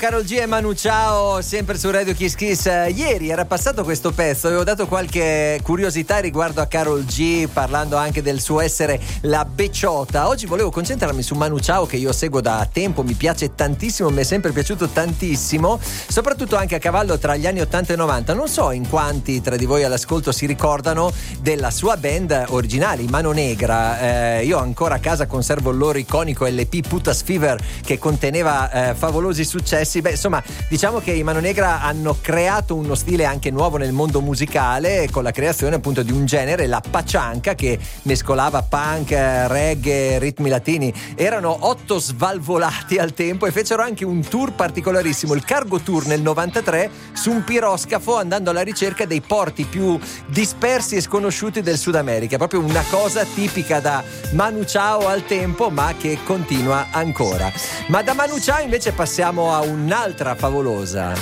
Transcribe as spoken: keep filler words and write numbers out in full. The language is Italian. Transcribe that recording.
Karol G e Manu Chao, sempre su Radio Kiss Kiss. Ieri era passato questo pezzo, avevo dato qualche curiosità riguardo a Karol G, parlando anche del suo essere la becciota. Oggi volevo concentrarmi su Manu Chao, che io seguo da tempo, mi piace tantissimo, mi è sempre piaciuto tantissimo, soprattutto anche a cavallo tra gli anni ottanta e novanta. Non so in quanti tra di voi all'ascolto si ricordano della sua band originale, i Mano Negra. Eh, io ancora a casa conservo il loro iconico L P Putas Fever, che conteneva eh, favolosi successi. Beh, insomma, diciamo che i Mano Negra hanno creato uno stile anche nuovo nel mondo musicale, con la creazione appunto di un genere, la pachanca, che mescolava punk, reggae, ritmi latini. Erano otto svalvolati al tempo e fecero anche un tour particolarissimo, il Cargo Tour nel novantatré, su un piroscafo, andando alla ricerca dei porti più dispersi e sconosciuti del Sud America. Proprio una cosa tipica da Manu Chao al tempo, ma che continua ancora. Ma da Manu Chao invece passiamo a un'altra favolosa.